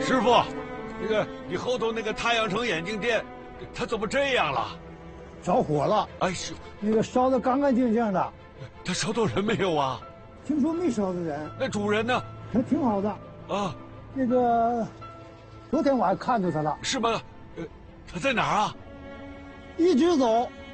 师傅，你后头那个太阳城眼镜店，它怎么这样了？ 着火了！ 哎呦， 那个烧得干干净净的。 它烧到人没有啊？ 听说没烧到人。 那主人呢？ 他挺好的。 啊， 那个，昨天晚上看着他了。 是吗？他在哪儿啊？ 一直走。